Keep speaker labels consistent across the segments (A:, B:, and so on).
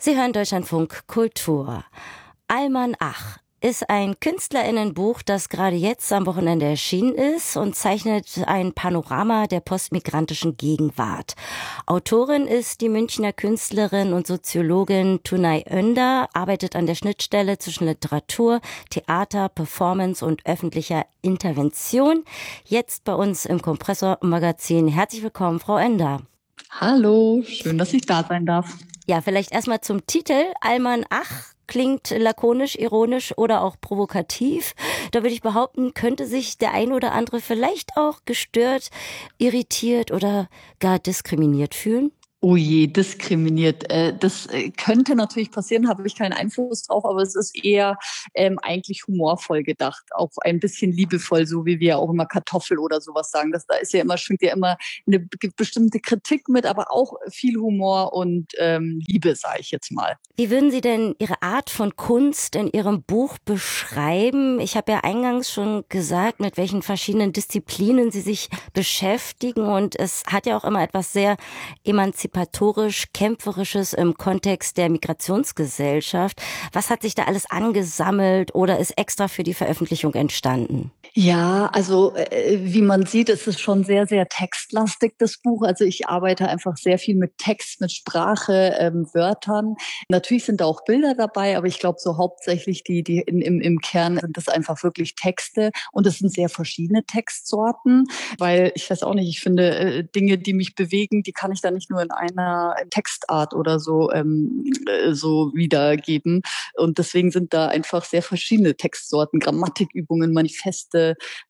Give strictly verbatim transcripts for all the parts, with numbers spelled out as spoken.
A: Sie hören Deutschlandfunk Kultur. Alman Ach ist ein KünstlerInnenbuch, das gerade jetzt am Wochenende erschienen ist und zeichnet ein Panorama der postmigrantischen Gegenwart. Autorin ist die Münchner Künstlerin und Soziologin Tunay Önder, arbeitet an der Schnittstelle zwischen Literatur, Theater, Performance und öffentlicher Intervention. Jetzt bei uns im Kompressor-Magazin. Herzlich willkommen, Frau Önder.
B: Hallo, schön, dass ich da sein darf.
A: Ja, vielleicht erstmal zum Titel. Alman Ach klingt lakonisch, ironisch oder auch provokativ. Da würde ich behaupten, könnte sich der ein oder andere vielleicht auch gestört, irritiert oder gar diskriminiert fühlen.
B: Oh je, diskriminiert. Das könnte natürlich passieren, habe ich keinen Einfluss drauf, aber es ist eher ähm, eigentlich humorvoll gedacht, auch ein bisschen liebevoll, so wie wir auch immer Kartoffel oder sowas sagen. Das, da ist ja immer, schwingt ja immer eine bestimmte Kritik mit, aber auch viel Humor und ähm, Liebe, sage ich jetzt mal.
A: Wie würden Sie denn Ihre Art von Kunst in Ihrem Buch beschreiben? Ich habe ja eingangs schon gesagt, mit welchen verschiedenen Disziplinen Sie sich beschäftigen, und es hat ja auch immer etwas sehr emanzipatorisch, kämpferisches im Kontext der Migrationsgesellschaft. Was hat sich da alles angesammelt oder ist extra für die Veröffentlichung entstanden?
B: Ja, also äh, wie man sieht, ist es schon sehr, sehr textlastig, das Buch. Also ich arbeite einfach sehr viel mit Text, mit Sprache, ähm, Wörtern. Natürlich sind da auch Bilder dabei, aber ich glaube so hauptsächlich die, die in, im, im Kern sind das einfach wirklich Texte, und es sind sehr verschiedene Textsorten, weil ich weiß auch nicht, ich finde äh, Dinge, die mich bewegen, die kann ich da nicht nur in einer Textart oder so ähm, äh, so wiedergeben, und deswegen sind da einfach sehr verschiedene Textsorten, Grammatikübungen, Manifeste,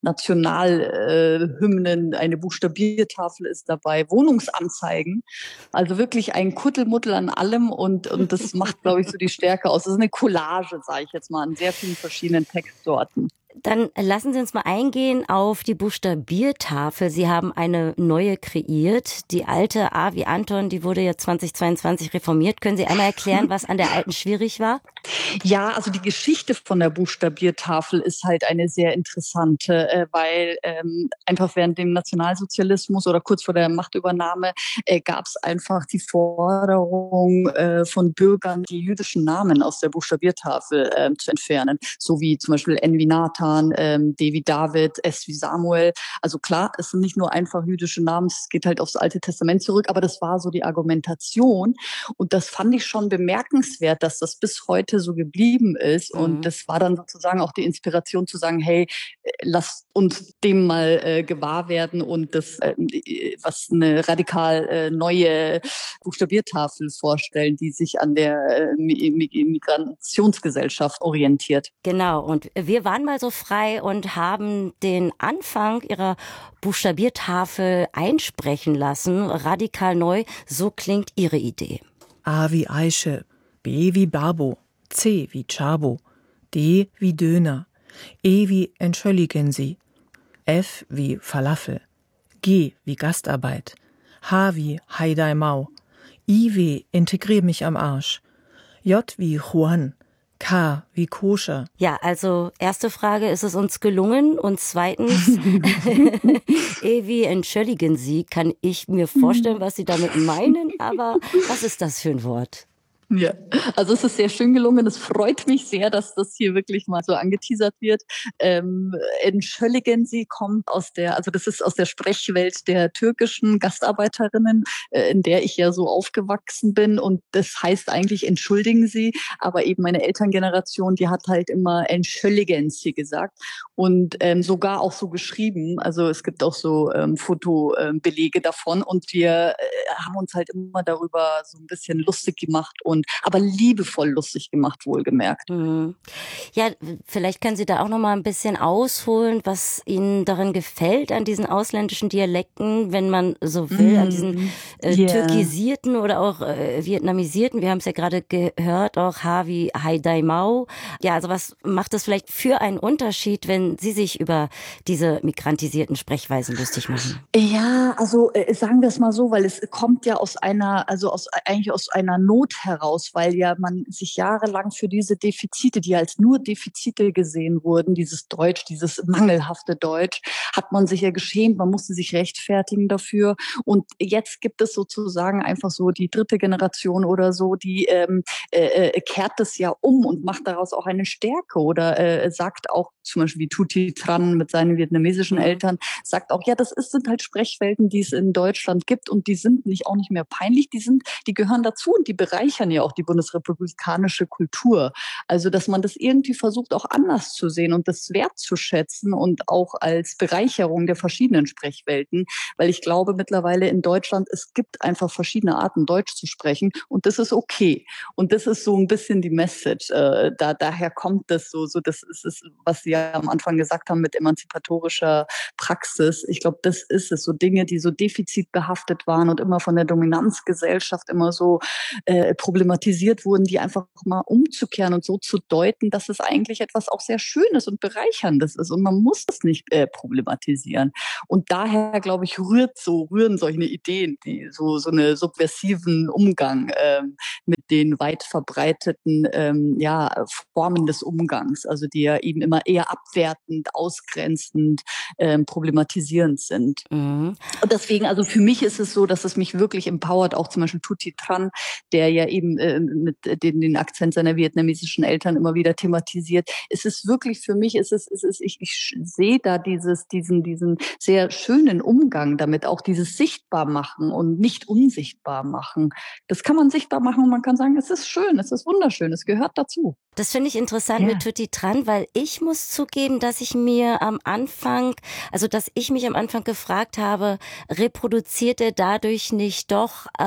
B: Nationalhymnen, äh, eine Buchstabiertafel ist dabei, Wohnungsanzeigen. Also wirklich ein Kuddelmuddel an allem, und, und das macht, glaube ich, so die Stärke aus. Das ist eine Collage, sage ich jetzt mal, an sehr vielen verschiedenen Textsorten.
A: Dann lassen Sie uns mal eingehen auf die Buchstabiertafel. Sie haben eine neue kreiert. Die alte A wie Anton, die wurde ja zweitausendzweiundzwanzig reformiert. Können Sie einmal erklären, was an der alten schwierig war?
B: Ja, also die Geschichte von der Buchstabiertafel ist halt eine sehr interessante, äh, weil ähm, einfach während dem Nationalsozialismus oder kurz vor der Machtübernahme äh, gab es einfach die Forderung äh, von Bürgern, die jüdischen Namen aus der Buchstabiertafel äh, zu entfernen, so wie zum Beispiel N wie Nathan, ähm, D wie David, S wie Samuel. Also klar, es sind nicht nur einfach jüdische Namen, es geht halt aufs Alte Testament zurück, aber das war so die Argumentation, und das fand ich schon bemerkenswert, dass das bis heute so geblieben ist. Mhm. Und das war dann sozusagen auch die Inspiration zu sagen, hey, lasst uns dem mal äh, gewahr werden und das, äh, was eine radikal äh, neue Buchstabiertafel vorstellen, die sich an der äh, Migrationsgesellschaft orientiert.
A: Genau, und wir waren mal so frei und haben den Anfang Ihrer Buchstabiertafel einsprechen lassen, radikal neu. So klingt Ihre Idee.
C: A wie Eiche, B wie Babo, C wie Chabo, D wie Döner, E wie Entschuldigen Sie, F wie Falafel, G wie Gastarbeit, H wie Haidai Mau, I wie Integrier mich am Arsch, J wie Juan, K wie Koscher.
A: Ja, also erste Frage, ist es uns gelungen? Und zweitens, E wie entschuldigen Sie, kann ich mir vorstellen, was Sie damit meinen, aber was ist das für ein Wort?
B: Ja, also es ist sehr schön gelungen. Es freut mich sehr, dass das hier wirklich mal so angeteasert wird. Ähm, entschuldigen Sie kommt aus der, also das ist aus der Sprechwelt der türkischen Gastarbeiterinnen, äh, in der ich ja so aufgewachsen bin. Und das heißt eigentlich entschuldigen Sie, aber eben meine Elterngeneration, die hat halt immer entschuldigen Sie gesagt und ähm, sogar auch so geschrieben. Also es gibt auch so ähm, Fotobelege davon, und wir äh, haben uns halt immer darüber so ein bisschen lustig gemacht und aber liebevoll lustig gemacht, wohlgemerkt.
A: Mhm. Ja, vielleicht können Sie da auch noch mal ein bisschen ausholen, was Ihnen darin gefällt an diesen ausländischen Dialekten, wenn man so will, mm. an diesen äh, yeah. türkisierten oder auch äh, vietnamisierten. Wir haben es ja gerade gehört, auch Ha wie Hai Dai Mau. Ja, also was macht es vielleicht für einen Unterschied, wenn Sie sich über diese migrantisierten Sprechweisen lustig machen?
B: Ja, also äh, sagen wir es mal so, weil es kommt ja aus einer, also aus eigentlich aus einer Not heraus. heraus, weil ja man sich jahrelang für diese Defizite, die als nur Defizite gesehen wurden, dieses Deutsch, dieses mangelhafte Deutsch, hat man sich ja geschämt, man musste sich rechtfertigen dafür. Und jetzt gibt es sozusagen einfach so die dritte Generation oder so, die ähm, äh, kehrt das ja um und macht daraus auch eine Stärke oder äh, sagt auch, zum Beispiel wie Tuti Tran mit seinen vietnamesischen Eltern, sagt auch, ja, das ist, sind halt Sprechwelten, die es in Deutschland gibt und die sind nicht auch nicht mehr peinlich, die sind, die gehören dazu und die bereichern ja auch die bundesrepublikanische Kultur. Also, dass man das irgendwie versucht, auch anders zu sehen und das wertzuschätzen und auch als Bereicherung der verschiedenen Sprechwelten, weil ich glaube mittlerweile in Deutschland, es gibt einfach verschiedene Arten, Deutsch zu sprechen und das ist okay. Und das ist so ein bisschen die Message. Äh, da, daher kommt das so, so das ist es, was Sie ja am Anfang gesagt haben mit emanzipatorischer Praxis. Ich glaube, das ist es. So Dinge, die so defizitbehaftet waren und immer von der Dominanzgesellschaft immer so äh, problematisiert wurden, die einfach mal umzukehren und so zu deuten, dass es eigentlich etwas auch sehr Schönes und Bereicherndes ist. Und man muss es nicht äh, problematisieren. Und daher, glaube ich, rührt so, rühren solche Ideen, die so, so eine subversiven Umgang ähm, mit den weit verbreiteten ähm, ja, Formen des Umgangs, also die ja eben immer eher abwertend, ausgrenzend, ähm, problematisierend sind. Mhm. Und deswegen, also für mich ist es so, dass es mich wirklich empowert, auch zum Beispiel Tuti Tran, der ja eben äh, mit den, den Akzent seiner vietnamesischen Eltern immer wieder thematisiert. Es ist wirklich für mich, es ist, es ist, ich, ich sehe da dieses, diesen, diesen sehr schönen Umgang damit, auch dieses sichtbar machen und nicht unsichtbar machen. Das kann man sichtbar machen und man kann sagen, es ist schön, es ist wunderschön, es gehört dazu.
A: Das finde ich interessant
B: ja.
A: mit Tuti Tran, weil ich muss zugeben, dass ich mir am Anfang, also dass ich mich am Anfang gefragt habe, reproduziert er dadurch nicht doch äh,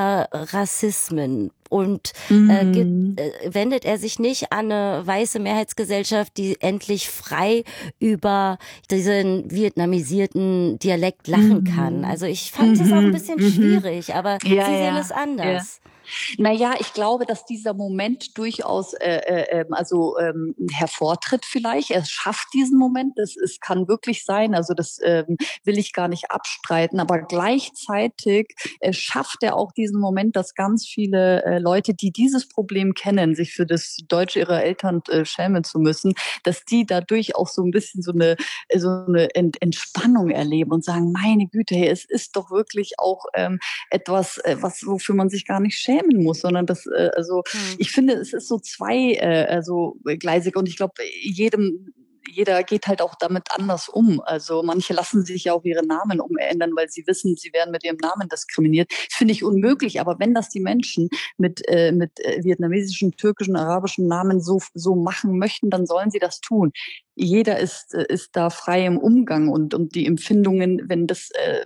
A: Rassismen? Und äh, gibt, äh, wendet er sich nicht an eine weiße Mehrheitsgesellschaft, die endlich frei über diesen vietnamisierten Dialekt lachen kann? Also ich fand es auch ein bisschen schwierig, aber
B: ja,
A: Sie sehen
B: ja,
A: es anders.
B: Ja. Naja, ich glaube, dass dieser Moment durchaus äh, äh, also ähm, hervortritt vielleicht. Er schafft diesen Moment. Das es kann wirklich sein. Also das ähm, will ich gar nicht abstreiten. Aber gleichzeitig äh, schafft er auch diesen Moment, dass ganz viele äh, Leute, die dieses Problem kennen, sich für das Deutsche ihrer Eltern äh, schämen zu müssen, dass die dadurch auch so ein bisschen so eine so eine Ent Entspannung erleben und sagen: Meine Güte, hey, es ist doch wirklich auch ähm, etwas, äh, was wofür man sich gar nicht schämen muss, sondern das, äh, also hm. ich finde, es ist so zwei, äh, also gleisig und ich glaube, jedem jeder geht halt auch damit anders um. Also manche lassen sich ja auch ihre Namen umändern, weil sie wissen, sie werden mit ihrem Namen diskriminiert. Finde ich unmöglich. Aber wenn das die Menschen mit, äh, mit äh, vietnamesischen, türkischen, arabischen Namen so, so machen möchten, dann sollen sie das tun. Jeder ist, ist da frei im Umgang und, und die Empfindungen, wenn das äh,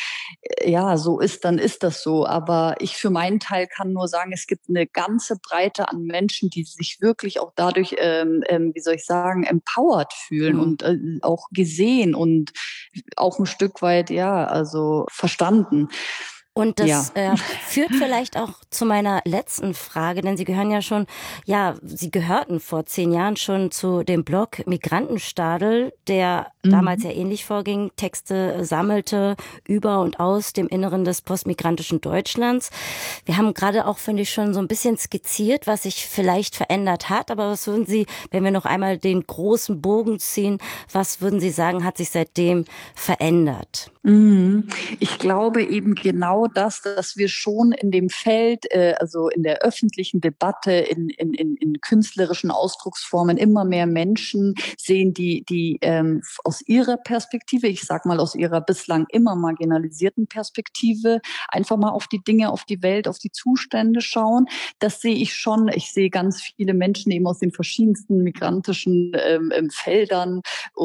B: ja so ist, dann ist das so. Aber ich für meinen Teil kann nur sagen, es gibt eine ganze Breite an Menschen, die sich wirklich auch dadurch, ähm, ähm, wie soll ich sagen, empowered fühlen mhm. und äh, auch gesehen und auch ein Stück weit, ja, also verstanden.
A: Und das
B: ja.
A: äh, führt vielleicht auch zu meiner letzten Frage, denn Sie gehören ja schon, ja, Sie gehörten vor zehn Jahren schon zu dem Blog Migrantenstadel, der mhm. damals ja ähnlich vorging, Texte sammelte über und aus dem Inneren des postmigrantischen Deutschlands. Wir haben gerade auch, finde ich, schon so ein bisschen skizziert, was sich vielleicht verändert hat, aber was würden Sie, wenn wir noch einmal den großen Bogen ziehen, was würden Sie sagen, hat sich seitdem verändert?
B: Mhm. Ich glaube eben genau das, dass wir schon in dem Feld, äh, also in der öffentlichen Debatte, in, in, in, in künstlerischen Ausdrucksformen immer mehr Menschen sehen, die, die ähm, aus ihrer Perspektive, ich sag mal aus ihrer bislang immer marginalisierten Perspektive, einfach mal auf die Dinge, auf die Welt, auf die Zustände schauen. Das sehe ich schon. Ich sehe ganz viele Menschen eben aus den verschiedensten migrantischen ähm, Feldern,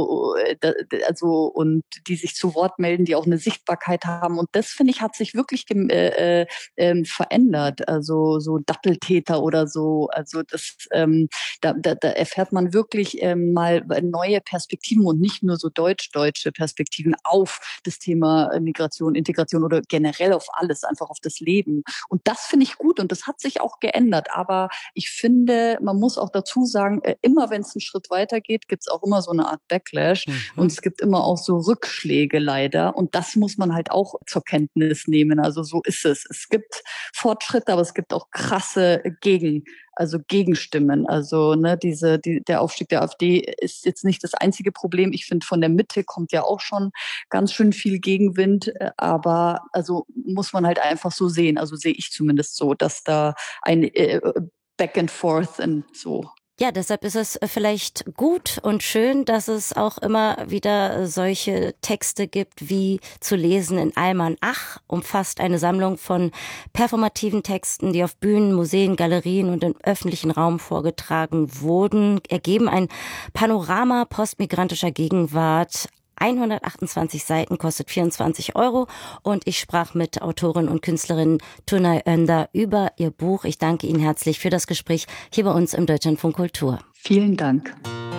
B: also und die sich zu Wort melden, die auch eine Sichtbarkeit haben. Und das, finde ich, hat sich wirklich äh, äh, verändert. Also so Doppeltäter oder so. Also das, ähm, da, da, da erfährt man wirklich ähm, mal neue Perspektiven und nicht nur so deutsch-deutsche Perspektiven auf das Thema Migration, Integration oder generell auf alles, einfach auf das Leben. Und das finde ich gut und das hat sich auch geändert. Aber ich finde, man muss auch dazu sagen, äh, immer wenn es einen Schritt weitergeht, gibt es auch immer so eine Art Backlash. Mhm. Und es gibt immer auch so Rückschläge leider. Und das muss man halt auch zur Kenntnis nehmen. Also so ist es. Es gibt Fortschritte, aber es gibt auch krasse Gegen, also Gegenstimmen. Also ne, diese, die, der Aufstieg der AfD ist jetzt nicht das einzige Problem. Ich finde, von der Mitte kommt ja auch schon ganz schön viel Gegenwind. Aber also muss man halt einfach so sehen. Also sehe ich zumindest so, dass da ein äh, Back and Forth und so.
A: Ja, deshalb ist es vielleicht gut und schön, dass es auch immer wieder solche Texte gibt, wie zu lesen in Alman Ach, umfasst eine Sammlung von performativen Texten, die auf Bühnen, Museen, Galerien und im öffentlichen Raum vorgetragen wurden, ergeben ein Panorama postmigrantischer Gegenwart. hundertachtundzwanzig Seiten, kostet vierundzwanzig Euro und ich sprach mit Autorin und Künstlerin Tunay Önder über ihr Buch. Ich danke Ihnen herzlich für das Gespräch hier bei uns im Deutschlandfunk Kultur.
B: Vielen Dank.